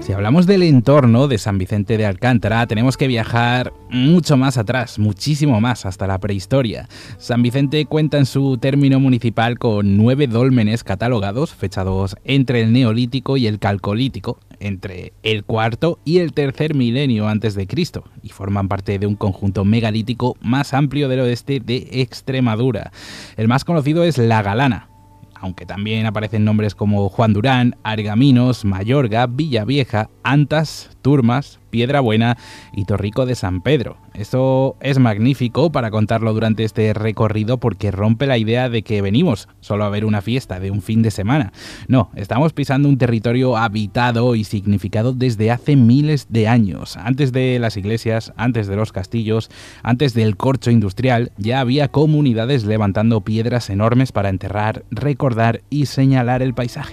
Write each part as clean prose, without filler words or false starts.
Si hablamos del entorno de San Vicente de Alcántara, tenemos que viajar mucho más atrás, muchísimo más, hasta la prehistoria. San Vicente cuenta en su término municipal con 9 dólmenes catalogados, fechados entre el Neolítico y el Calcolítico, entre el cuarto y el tercer milenio antes de Cristo, y forman parte de un conjunto megalítico más amplio del oeste de Extremadura. El más conocido es La Galana, aunque también aparecen nombres como Juan Durán, Argaminos, Mayorga, Villavieja, Antas, Turmas, Piedrabuena y Torrico de San Pedro. Esto es magnífico para contarlo durante este recorrido porque rompe la idea de que venimos solo a ver una fiesta de un fin de semana. No, estamos pisando un territorio habitado y significado desde hace miles de años. Antes de las iglesias, antes de los castillos, antes del corcho industrial, ya había comunidades levantando piedras enormes para enterrar, recordar y señalar el paisaje.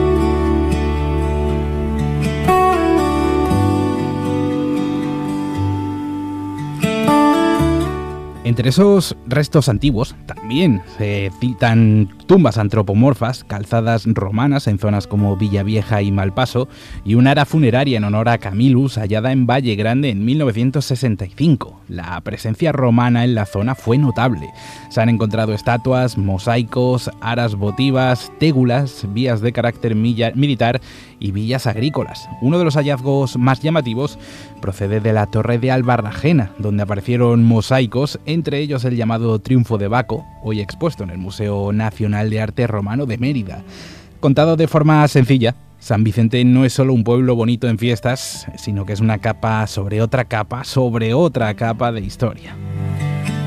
Entre esos restos antiguos también se citan tumbas antropomorfas, calzadas romanas en zonas como Villavieja y Malpaso y una ara funeraria en honor a Camilus hallada en Valle Grande en 1965. La presencia romana en la zona fue notable. Se han encontrado estatuas, mosaicos, aras votivas, tégulas, vías de carácter militar y villas agrícolas. Uno de los hallazgos más llamativos procede de la Torre de Albarrajena, donde aparecieron mosaicos, entre ellos el llamado Triunfo de Baco, hoy expuesto en el Museo Nacional de Arte Romano de Mérida. Contado de forma sencilla, San Vicente no es solo un pueblo bonito en fiestas, sino que es una capa sobre otra capa de historia.